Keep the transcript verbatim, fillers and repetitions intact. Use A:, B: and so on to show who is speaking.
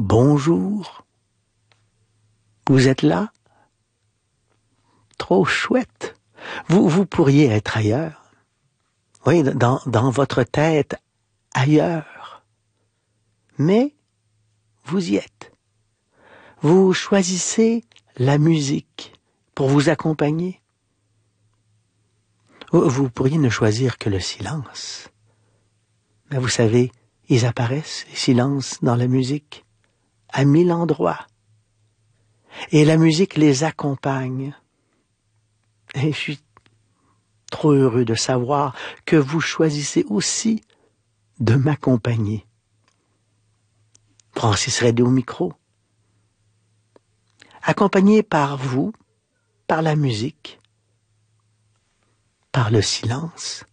A: Bonjour. Vous êtes là? Trop chouette. Vous, vous pourriez être ailleurs. Oui, dans, dans votre tête, ailleurs. Mais vous y êtes. Vous choisissez la musique pour vous accompagner. Vous pourriez ne choisir que le silence. Mais vous savez, ils apparaissent, les silences, dans la musique, à mille endroits. Et la musique les accompagne. Et je suis trop heureux de savoir que vous choisissez aussi de m'accompagner. Francis Redé au micro. Accompagné par vous, par la musique, par le silence.